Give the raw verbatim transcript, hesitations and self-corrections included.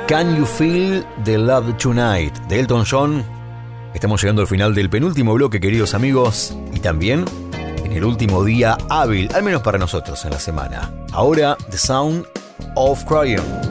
Can You Feel the Love Tonight de Elton John. Estamos llegando al final del penúltimo bloque, queridos amigos, y también en el último día hábil, al menos para nosotros en la semana. Ahora, The Sound of Crying.